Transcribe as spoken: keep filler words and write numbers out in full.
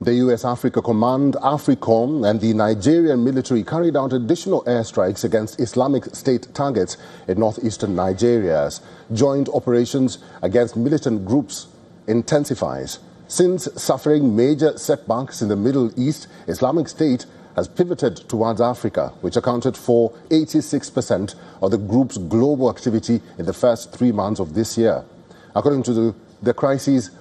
The U S Africa Command, AFRICOM, and the Nigerian military carried out additional airstrikes against Islamic State targets in northeastern Nigeria as joint operations against militant groups intensifies. Since suffering major setbacks in the Middle East, Islamic State has pivoted towards Africa, which accounted for eighty-six percent of the group's global activity in the first three months of this year. According to the, the crisis